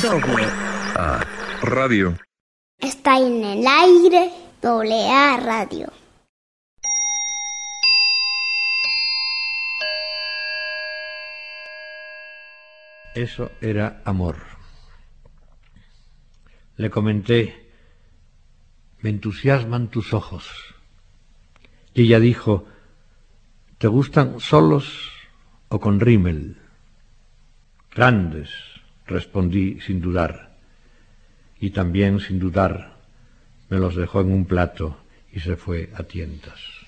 AA Radio. Está en el aire, AA Radio. Eso era amor. Le comenté, me entusiasman tus ojos. Y ella dijo, ¿te gustan solos o con rímel? Grandes, respondí sin dudar. Y también sin dudar me los dejó en un plato y se fue a tientas.